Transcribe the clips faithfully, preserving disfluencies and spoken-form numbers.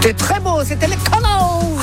C'était très beau, c'était les Connors.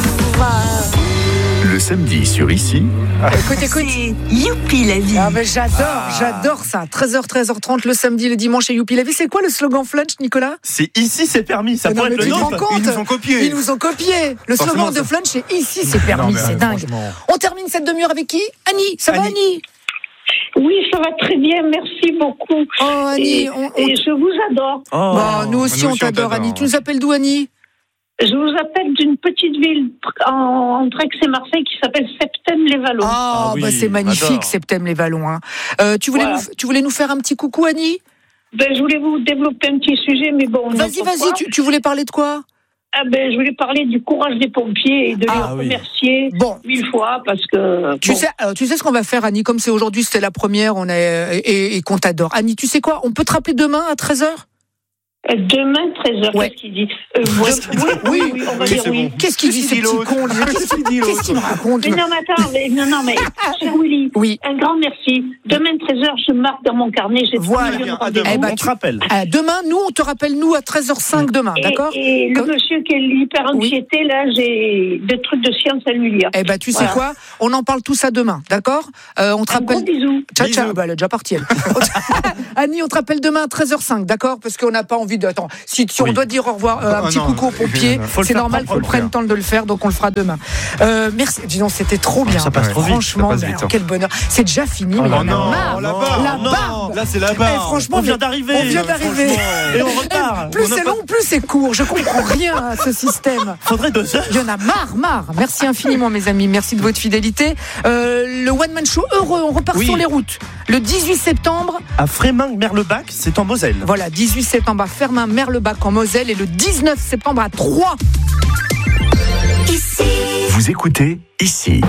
Le samedi sur Ici. Écoute, écoute. C'est Youpi la vie. Ah ben j'adore, ah. j'adore ça. treize heures, treize heures trente le samedi, le dimanche chez Youpi la vie. C'est quoi le slogan Flunch, Nicolas ? C'est Ici, c'est permis. Ça pourrait être le nom. Ils nous ont copié. Ils nous ont copié. Le slogan de Flunch, c'est Ici, c'est permis. Non, c'est dingue. Franchement. On termine cette demi-heure avec qui ? Annie, ça Annie. va Annie ? Oui, ça va très bien, merci beaucoup. Oh Annie, et, on, on... et je vous adore. Oh, bon, nous aussi, nous on, t'adore, on t'adore, Annie. Tu nous appelles d'où, Annie ? Je vous appelle d'une petite ville en, entre Aix et Marseille qui s'appelle Septèmes-les-Vallons. Oh, ah oui, bah c'est magnifique, Septèmes-les-Vallons. Hein. Euh, tu, voulais voilà. nous, tu voulais nous faire un petit coucou, Annie ? Ben, je voulais vous développer un petit sujet, mais bon... Vas-y, vas-y, tu, tu voulais parler de quoi ? Ah ben, je voulais parler du courage des pompiers et de ah, les remercier oui. bon. mille fois parce que... Tu, bon. sais, alors, tu sais ce qu'on va faire, Annie, comme c'est aujourd'hui, c'était la première on est, et, et qu'on t'adore. Annie, tu sais quoi ? On peut te rappeler demain à treize heures ? Demain, treize heures, ouais. Qu'est-ce qu'il dit euh, ouais, oui, oui, oui, on va dire oui. Bon. Qu'est-ce qu'il dit, ce petit con ? Qu'est-ce qu'il dit, Qu'est-ce qu'il me raconte ? Mais non, mais attends, mais, non, non, mais, cher Willy, oui. un grand merci. Demain, treize heures, je marque dans mon carnet, j'ai voilà. Bien, eh ben, on te rappelle. Euh, demain, nous, on te rappelle, nous, à treize heures cinq demain, et, d'accord ? Et Comme... le monsieur qui est hyper anxiété, oui. là, j'ai des trucs de science à lui lire. Eh ben, tu voilà. sais quoi ? On en parle tout ça demain, d'accord ? euh, On te un rappelle. Gros bisous. Ciao, ciao. Bah, elle est déjà partie, elle. Annie, on te rappelle demain à treize heures cinq, d'accord ? Parce qu'on n'a pas envie de. Attends, si Si oui. on doit dire au revoir, euh, un oh petit non, coucou aux pompiers, c'est normal qu'on prenne le temps de le faire, donc on le fera demain. Euh, merci. Dis donc, c'était trop bien. Ça passe trop vite. Franchement, vite, alors, quel bonheur. C'est déjà fini, oh mais non, il y en a marre. La barre. La barbe. Là, c'est la barre. Eh, franchement, on vient d'arriver. On vient d'arriver. Et on repart. Plus on c'est pas... long, plus c'est court. Je comprends rien à ce système. Faudrait deux heures. Il y en a marre, marre. Merci infiniment, mes amis. Merci de votre fidélité. Euh, le One Man Show heureux. On repart oui. sur les routes. Le dix-huit septembre. À Frémin-Merlebach, c'est en Moselle. Voilà, dix-huit septembre à Frémin-Merlebach en Moselle et le dix-neuf septembre à Troyes. Ici. Vous écoutez Ici.